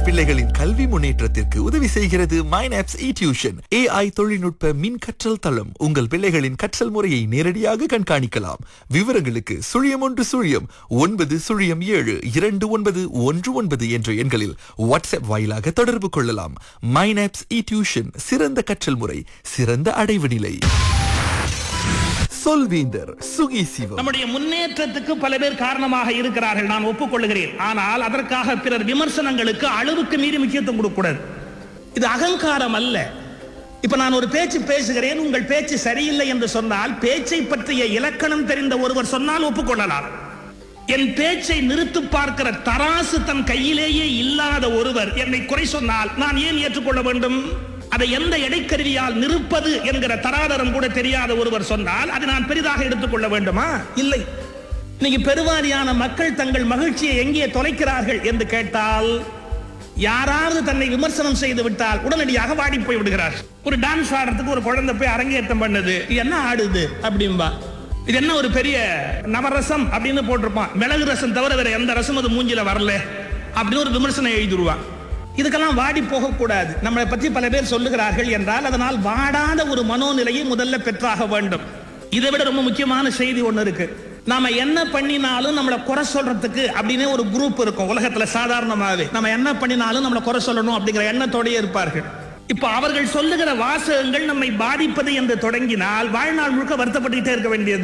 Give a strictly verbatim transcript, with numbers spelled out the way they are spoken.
உங்கள் பிள்ளைகளின் கல்வி முன்னேற்றத்திற்கு உதவி செய்கிறது மைனாப்ஸ் இ டியூஷன். ஏஐ தொழில்நுட்ப மின் கற்றல் தளம். உங்கள் பிள்ளைகளின் கற்றல் முறையை நேரடியாக கண்காணிக்கலாம். விவரங்களுக்கு சுழியம் ஒன்று சுழியம் ஒன்பது சுழியம் ஏழு இரண்டு ஒன்பது ஒன்று ஒன்பது என்ற எண்களில் வாட்ஸ்அப் வாயிலாக தொடர்பு கொள்ளலாம். மைனாப்ஸ் இ டியூஷன், சிறந்த கற்றல் முறை, சிறந்த அடைவு நிலை. சொல்வீந்தர் சுகி சிவம். நம்முடைய முன்னேற்றத்துக்கு பல பேர் காரணமாக இருக்கிறார்கள், நான் ஒப்புக்கொள்கிறேன். ஆனால் அதற்காக பிறர் விமர்சனங்களுக்கு அளவுக்கு மீறி முக்கியத்துவம் கொடுக்கக்கூடாது. இது அகங்காரம் அல்ல. இப்ப நான் ஒரு பேச்சு பேசுகிறேன், உங்கள் பேச்சு சரியில்லை என்று சொன்னால், பேச்சை பற்றிய இலக்கணம் தெரிந்த ஒருவர் சொன்னால் ஒப்புக்கொள்ளலாம். என் பேச்சை நிறுத்து பார்க்கிற தராசு தன் கையிலேயே இல்லாத ஒருவர் என்னை குறை சொன்னால் நான் ஏன் ஏற்றுக்கொள்ள வேண்டும்? அதை எந்த எடைக்கருவியால் நிறுப்பது என்கிற தராதரம் கூட தெரியாத ஒருவர் சொன்னால் அதை நான் பெரிதாக எடுத்துக்கொள்ள வேண்டுமா? இல்லை. இன்னைக்கு பெருவாரியான மக்கள் தங்கள் மகிழ்ச்சியை எங்கே தொலைக்கிறார்கள் என்று கேட்டால், யாராவது தன்னை விமர்சனம் செய்து விட்டால் உடனடியாக வாடி போய் விடுகிறார். ஒரு டான்ஸ் ஆடுறதுக்கு ஒரு குழந்தை போய் அரங்கேற்றம் பண்ணுது, என்ன ஆடுது அப்படின்பா. இது என்ன ஒரு பெரிய நவரசம் அப்படின்னு போட்டிருப்பான். மிளகு ரசம் தவிர வேற எந்த ரசம் அது மூஞ்சில வரல அப்படின்னு ஒரு விமர்சனம் எழுதிடுவான். இதுக்கெல்லாம் வாடி போகக்கூடாது. நம்மளை பற்றி பல பேர் சொல்லுகிறார்கள் என்றால் அதனால் வாடாத ஒரு மனோநிலையை முதல்ல பெற்றாக வேண்டும். இதை விட ரொம்ப முக்கியமான செய்தி ஒன்று இருக்கு. நாம என்ன பண்ணினாலும் நம்மளை குறை சொல்றதுக்கு அப்படின்னு ஒரு குரூப் இருக்கும் உலகத்துல. சாதாரணமாகவே நம்ம என்ன பண்ணினாலும் நம்மளை குறை சொல்லணும் அப்படிங்கிற எண்ணத்தோடயே இருப்பார்கள். இப்ப அவர்கள் சொல்லுகிற வாசகங்கள் நம்மை பாதிப்பது என்று தொடங்கினால் வாழ்நாள் முழுக்க வருத்தப்பட்டுக்கிட்டே இருக்க வேண்டியது.